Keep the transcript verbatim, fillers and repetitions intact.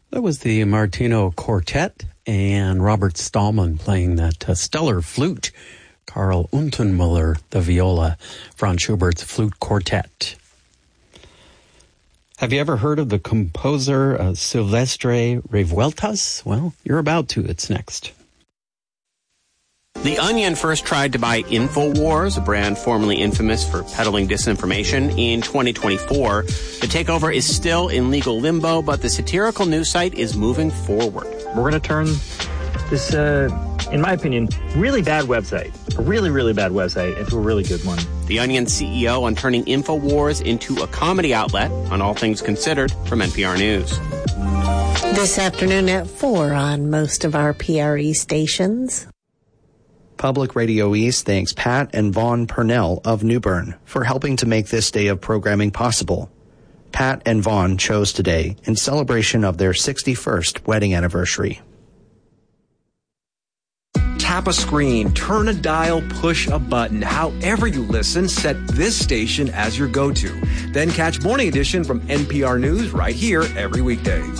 That was the Martino Quartet and Robert Stallman playing that uh, stellar flute. Karl Untermüller, the viola, Franz Schubert's Flute Quartet. Have you ever heard of the composer uh, Silvestre Revueltas? Well, you're about to. It's next. The Onion first tried to buy InfoWars, a brand formerly infamous for peddling disinformation, in twenty twenty-four. The takeover is still in legal limbo, but the satirical news site is moving forward. We're going to turn this, uh, in my opinion, really bad website, a really, really bad website, into a really good one. The Onion C E O on turning InfoWars into a comedy outlet on All Things Considered from N P R News. This afternoon at four on most of our P R E stations. Public Radio East thanks Pat and Vaughn Purnell of New Bern for helping to make this day of programming possible. Pat and Vaughn chose today in celebration of their sixty-first wedding anniversary. Tap a screen, turn a dial, push a button. However you listen, set this station as your go-to. Then catch Morning Edition from N P R News right here every weekday.